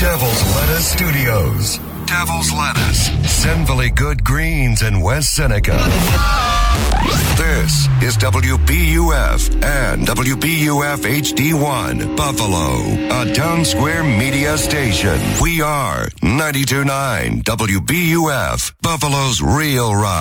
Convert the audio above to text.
Devil's Lettuce Studios. Devil's Lettuce, sinfully good greens in West Seneca. This is WBUF and WBUF HD1, Buffalo, a Town Square media station. We are 92.9 WBUF, Buffalo's Real Rock.